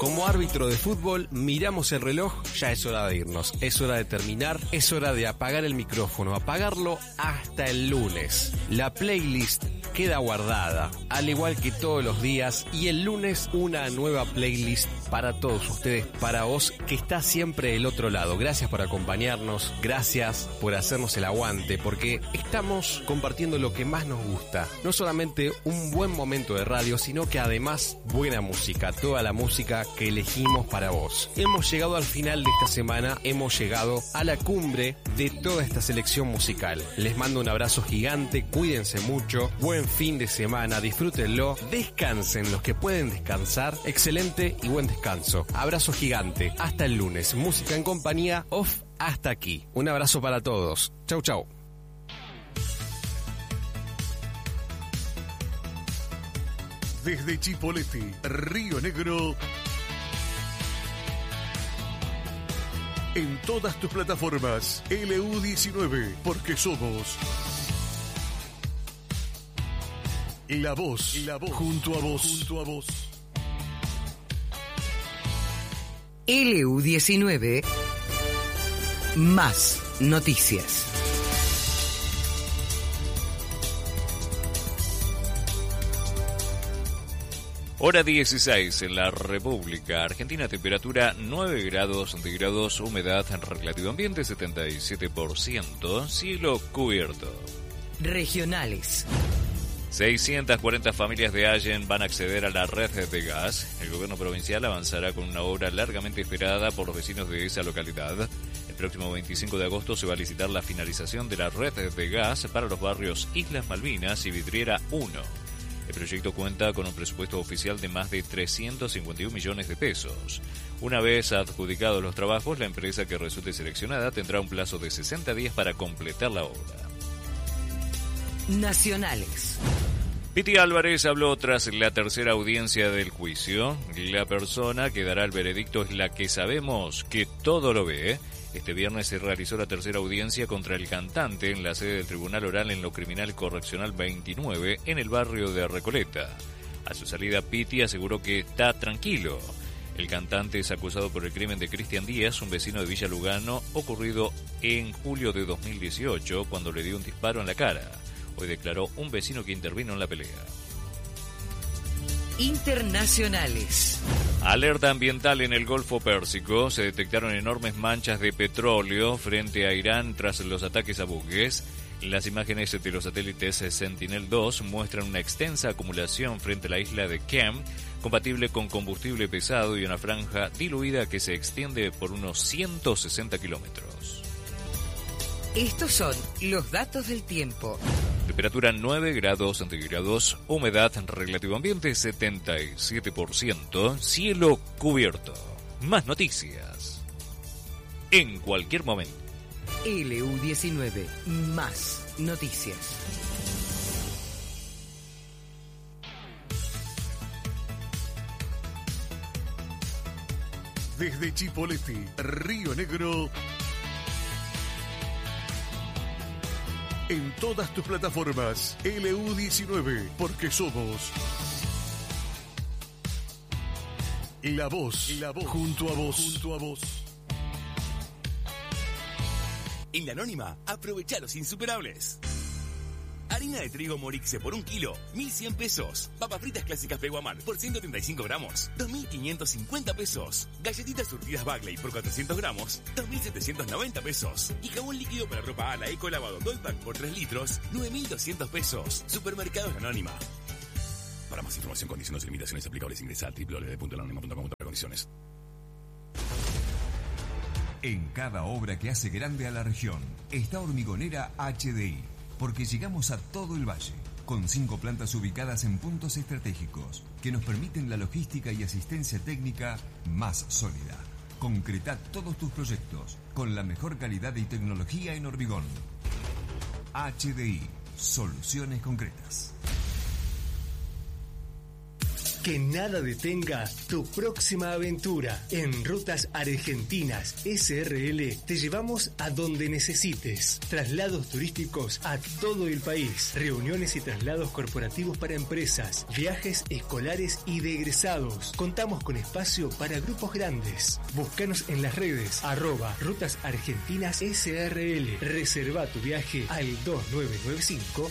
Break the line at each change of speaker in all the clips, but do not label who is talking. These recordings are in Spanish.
Como árbitro de fútbol, miramos el reloj, ya es hora de irnos, es hora de terminar, es hora de apagar el micrófono, apagarlo hasta el lunes. La playlist queda guardada, al igual que todos los días, y el lunes una nueva playlist para todos ustedes, para vos que estás siempre del otro lado. Gracias por acompañarnos, gracias por hacernos el aguante, porque estamos compartiendo lo que más nos gusta. No solamente un buen momento de radio, sino que además buena música, toda la música que elegimos para vos. Hemos llegado al final de esta semana, hemos llegado a la cumbre de toda esta selección musical. Les mando un abrazo gigante, cuídense mucho, buen fin de semana, disfrútenlo, descansen los que pueden descansar, excelente y buen descanso. Abrazo gigante, hasta el lunes, música en compañía off hasta aquí. Un abrazo para todos, chau chau.
Desde Chipoleti, Río Negro, en todas tus plataformas, LU19, porque somos la voz, junto a vos.
LU19, más noticias.
Hora 16 en la República Argentina, temperatura 9 grados centígrados, humedad relativa ambiente 77%, cielo cubierto.
Regionales.
640 familias de Allen van a acceder a la red de gas. El gobierno provincial avanzará con una obra largamente esperada por los vecinos de esa localidad. El próximo 25 de agosto se va a licitar la finalización de la red de gas para los barrios Islas Malvinas y Vidriera 1. El proyecto cuenta con un presupuesto oficial de más de 351 millones de pesos. Una vez adjudicados los trabajos, la empresa que resulte seleccionada tendrá un plazo de 60 días para completar la obra.
Nacionales.
Piti Álvarez habló tras la tercera audiencia del juicio. La persona que dará el veredicto es la que sabemos que todo lo ve. Este viernes se realizó la tercera audiencia contra el cantante en la sede del Tribunal Oral en lo Criminal Correccional 29 en el barrio de Recoleta. A su salida, Piti aseguró que está tranquilo. El cantante es acusado por el crimen de Cristian Díaz, un vecino de Villa Lugano, ocurrido en julio de 2018 cuando le dio un disparo en la cara. Hoy declaró un vecino que intervino en la pelea.
Internacionales.
Alerta ambiental en el Golfo Pérsico. Se detectaron enormes manchas de petróleo frente a Irán tras los ataques a buques. Las imágenes de los satélites Sentinel-2 muestran una extensa acumulación frente a la isla de Kem, compatible con combustible pesado y una franja diluida que se extiende por unos 160 kilómetros.
Estos son los datos del tiempo.
Temperatura 9 grados centígrados, humedad relativo ambiente 77%, cielo cubierto. Más noticias en cualquier momento.
LU19, más noticias.
Desde Chipoleti, Río Negro, en todas tus plataformas, LU19, porque somos la voz, junto a vos.
En La Anónima, aprovecha los insuperables. Harina de trigo Morixe por 1 kilo, 1.100 pesos. Papas fritas clásicas Peguamar por 135 gramos, 2.550 pesos. Galletitas surtidas Bagley por 400 gramos, 2.790 pesos. Y jabón líquido para ropa Ala Eco Lavado Dollpack por 3 litros, 9.200 pesos. Supermercados La Anónima. Para más información, condiciones y limitaciones aplicables, ingresa a www.lanonima.com para condiciones.
En cada obra que hace grande a la región está Hormigonera HDI, porque llegamos a todo el valle, con 5 plantas ubicadas en puntos estratégicos que nos permiten la logística y asistencia técnica más sólida. Concreta todos tus proyectos con la mejor calidad y tecnología en hormigón. HDI, soluciones concretas.
Que nada detenga tu próxima aventura. En Rutas Argentinas SRL te llevamos a donde necesites. Traslados turísticos a todo el país. Reuniones y traslados corporativos para empresas. Viajes escolares y de egresados. Contamos con espacio para grupos grandes. Búscanos en las redes @Rutas Argentinas SRL. Reserva tu viaje al 2995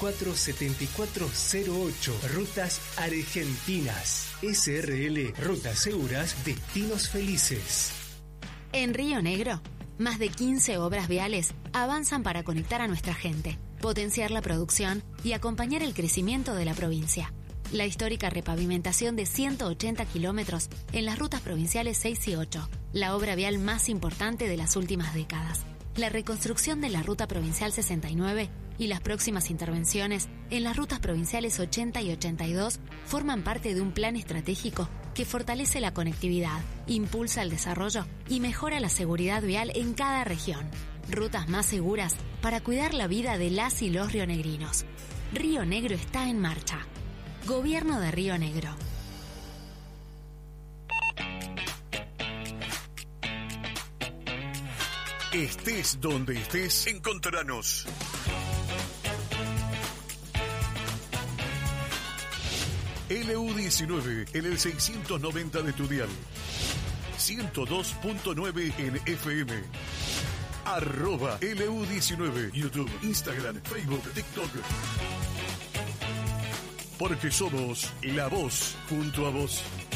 247408. Rutas Argentinas SRL, rutas seguras, destinos felices.
En Río Negro, más de 15 obras viales avanzan para conectar a nuestra gente, potenciar la producción y acompañar el crecimiento de la provincia. La histórica repavimentación de 180 kilómetros en las rutas provinciales 6 y 8, la obra vial más importante de las últimas décadas. La reconstrucción de la ruta provincial 69 y las próximas intervenciones en las rutas provinciales 80 y 82 forman parte de un plan estratégico que fortalece la conectividad, impulsa el desarrollo y mejora la seguridad vial en cada región. Rutas más seguras para cuidar la vida de las y los rionegrinos. Río Negro está en marcha. Gobierno de Río Negro.
Estés donde estés, encontranos. LU19 en el 690 de tu dial. 102.9 en FM. @LU19. YouTube, Instagram, Facebook, TikTok. Porque somos la voz junto a vos.